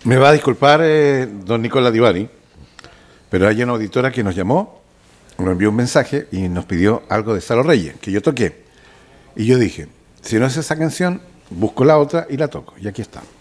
Me va a disculpar don Nicolás Divari, pero hay una auditora que nos llamó, nos envió un mensaje y nos pidió algo de Salo Reyes, que yo toqué. Y yo dije, si no es esa canción, busco la otra y la toco. Y aquí está.